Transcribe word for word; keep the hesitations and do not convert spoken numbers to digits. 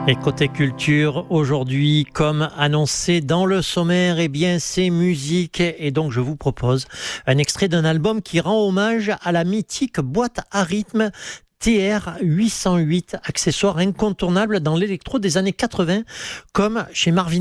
Et côté culture, aujourd'hui, comme annoncé dans le sommaire, eh bien, c'est musique. Et donc, je vous propose un extrait d'un album qui rend hommage à la mythique boîte à rythme T R huit cent huit, accessoire incontournable dans l'électro des années quatre-vingts, comme chez Marvin